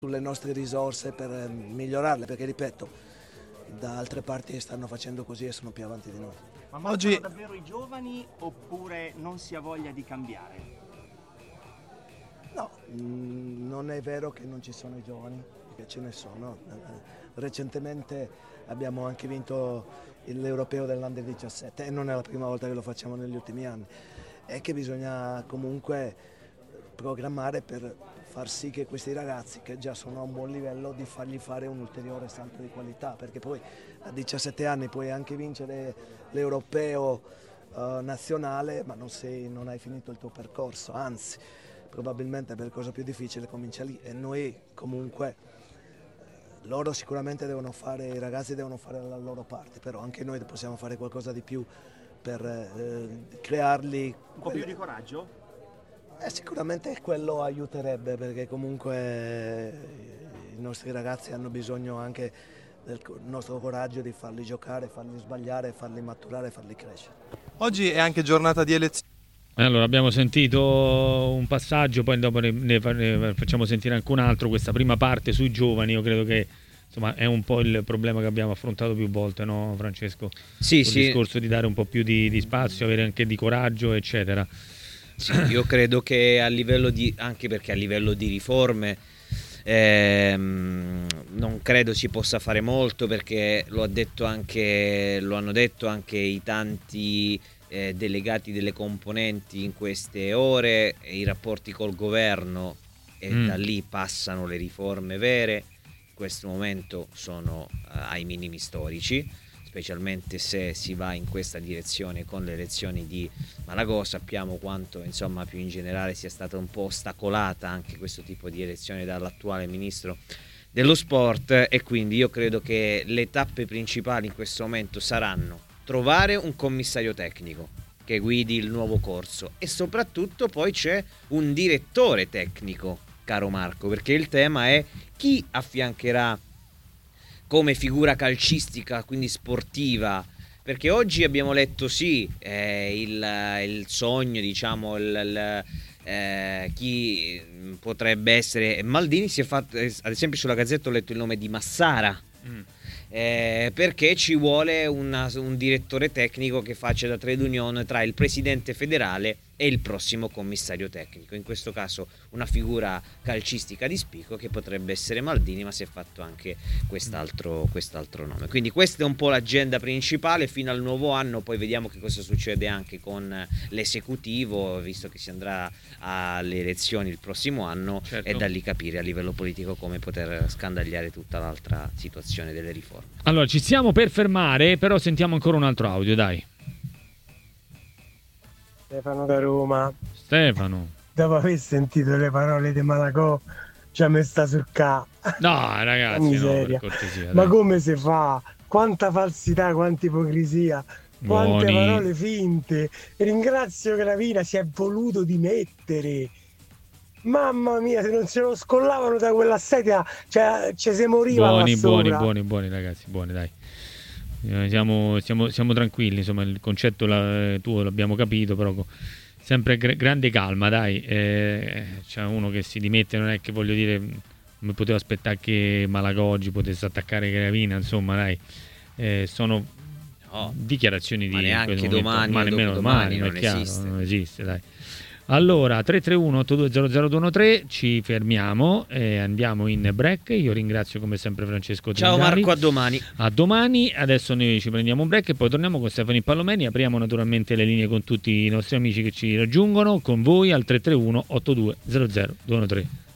sulle nostre risorse per migliorarle, perché ripeto, da altre parti stanno facendo così e sono più avanti di noi. Ma mancano davvero i giovani oppure non si ha voglia di cambiare? No, non è vero che non ci sono i giovani, perché ce ne sono. Recentemente abbiamo anche vinto l'Europeo dell'Under 17 e non è la prima volta che lo facciamo negli ultimi anni. È che bisogna comunque programmare per far sì che questi ragazzi, che già sono a un buon livello, di fargli fare un ulteriore salto di qualità, perché poi a 17 anni puoi anche vincere l'Europeo nazionale, ma non hai finito il tuo percorso, anzi probabilmente per cosa più difficile comincia lì, e noi comunque loro sicuramente i ragazzi devono fare la loro parte, però anche noi possiamo fare qualcosa di più per crearli un po' più di coraggio? Sicuramente quello aiuterebbe, perché comunque i nostri ragazzi hanno bisogno anche del nostro coraggio di farli giocare, farli sbagliare, farli maturare, farli crescere. Oggi è anche giornata di elezioni. Allora, abbiamo sentito un passaggio, poi dopo ne facciamo sentire anche un altro. Questa prima parte sui giovani, io credo che insomma è un po' il problema che abbiamo affrontato più volte, no Francesco? Sì, il discorso di dare un po' più di spazio, avere anche di coraggio, eccetera. Sì, io credo che anche perché a livello di riforme non credo si possa fare molto, perché lo hanno detto anche i tanti delegati delle componenti in queste ore, e i rapporti col governo, e da lì passano le riforme vere. In questo momento sono ai minimi storici, specialmente se si va in questa direzione con le elezioni di Malagò. Sappiamo quanto, insomma, più in generale sia stata un po' ostacolata anche questo tipo di elezione dall'attuale ministro dello sport, e quindi io credo che le tappe principali in questo momento saranno trovare un commissario tecnico che guidi il nuovo corso, e soprattutto poi c'è un direttore tecnico, caro Marco, perché il tema è chi affiancherà come figura calcistica, quindi sportiva, perché oggi abbiamo letto il sogno, diciamo, chi potrebbe essere. Maldini si è fatto, ad esempio sulla Gazzetta ho letto il nome di Massara, perché ci vuole un direttore tecnico che faccia da trade union tra il presidente federale e il prossimo commissario tecnico, in questo caso una figura calcistica di spicco che potrebbe essere Maldini, ma si è fatto anche quest'altro nome. Quindi questa è un po' l'agenda principale fino al nuovo anno, poi vediamo che cosa succede anche con l'esecutivo, visto che si andrà alle elezioni il prossimo anno, certo. E da lì capire a livello politico come poter scandagliare tutta l'altra situazione delle riforme. Allora, ci stiamo per fermare, però sentiamo ancora un altro audio, dai. Stefano da Roma. Stefano, dopo aver sentito le parole di Malagò, già mi sta sul ca. No, ragazzi, miseria. No, per cortesia, ma dai. come si fa? Quanta falsità, quanta ipocrisia, quante parole finte. Ringrazio che la Vina si è voluto dimettere. Mamma mia, se non se lo scollavano da quella sedia, cioè si moriva buoni ragazzi, buoni, dai. Siamo tranquilli, insomma, il concetto tuo l'abbiamo capito, però sempre grande calma, dai. C'è uno che si dimette, non è che, voglio dire, mi potevo aspettare che Malagò oggi potesse attaccare Gravina, insomma, dai. Sono dichiarazioni ma di neanche domani, ma nemmeno domani, non è chiaro, esiste. non esiste, dai. Allora, 331-8200-213, ci fermiamo e andiamo in break. Io ringrazio come sempre Francesco Ciao Trindari. Marco, a domani. A domani, adesso noi ci prendiamo un break e poi torniamo con Stefano Pallomeni. Apriamo naturalmente le linee con tutti i nostri amici che ci raggiungono, con voi al 331-8200-213.